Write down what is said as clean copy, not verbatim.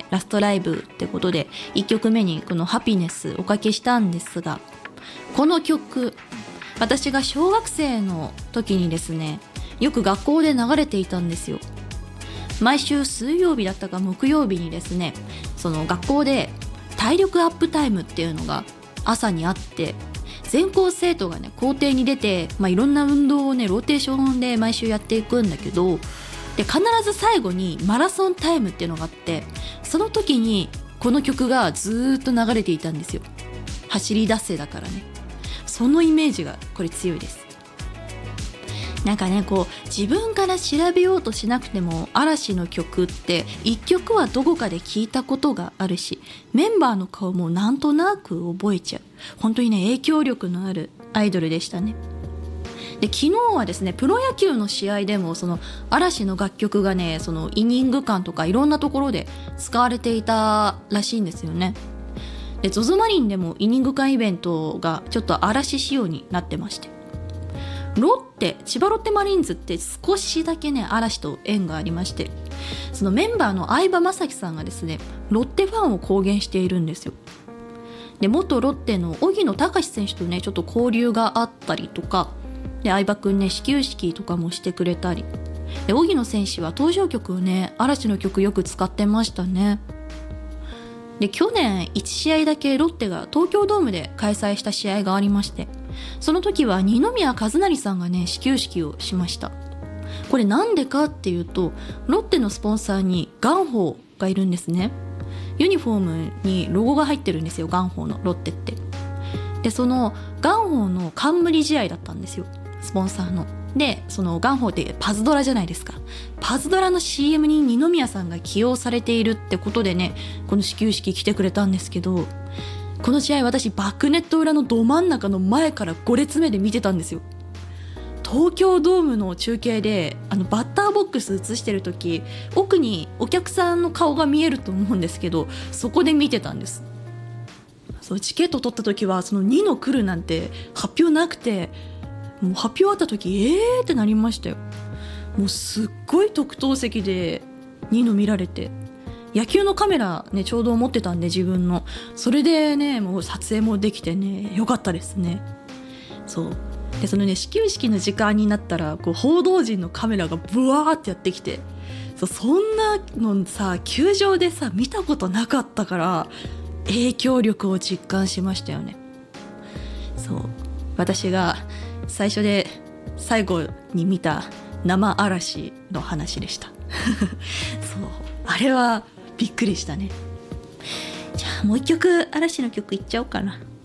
ラストライブってことで1曲目にこのハピネスおかけしたんですが、この曲私が小学生の時にですね、よく学校で流れていたんですよ。毎週水曜日だったか木曜日にですね、その学校で体力アップタイムっていうのが朝にあって、全校生徒がね校庭に出て、いろんな運動をねローテーションで毎週やっていくんだけど、で必ず最後にマラソンタイムっていうのがあって、その時にこの曲がずっと流れていたんですよ。走り出せだからね、そのイメージがこれ強いです。なんかねこう自分から調べようとしなくても嵐の曲って一曲はどこかで聞いたことがあるし、メンバーの顔もなんとなく覚えちゃう。本当にね影響力のあるアイドルでしたね。で昨日はですね、プロ野球の試合でもその嵐の楽曲がね、そのイニング間とかいろんなところで使われていたらしいんですよね。で ZOZO マリンでもイニング間イベントがちょっと嵐仕様になってまして、千葉ロッテマリーンズって少しだけね嵐と縁がありまして、そのメンバーの相葉雅紀さんがですねロッテファンを公言しているんですよ。で元ロッテの荻野貴司選手とねちょっと交流があったりとかで、相葉くんね始球式とかもしてくれたりで、荻野選手は登場曲をね嵐の曲よく使ってましたね。で去年1試合だけロッテが東京ドームで開催した試合がありまして、その時は二宮和也さんがね始球式をしました。これなんでかっていうと、ロッテのスポンサーにガンホーがいるんですね。ユニフォームにロゴが入ってるんですよ、ガンホーのロッテって。でそのガンホーの冠試合だったんですよ、スポンサーの。でそのガンホーってパズドラじゃないですか。パズドラの CM に二宮さんが起用されているってことでね、この始球式来てくれたんですけど、この試合私バックネット裏のど真ん中の前から5列目で見てたんですよ。東京ドームの中継でバッターボックス映してる時、奥にお客さんの顔が見えると思うんですけど、そこで見てたんです。そうチケット取った時はその2の来るなんて発表なくて、もう発表あった時ってなりましたよ。もうすっごい特等席で2の見られて、野球のカメラねちょうど持ってたんで自分の、それでねもう撮影もできてねよかったですね。そうでそのね始球式の時間になったらこう報道陣のカメラがブワーってやってきて、そんなのさ球場でさ見たことなかったから影響力を実感しましたよね。そう私が最初で最後に見た生嵐の話でしたそうあれはびっくりしたね。じゃあもう一曲嵐の曲いっちゃおうかな。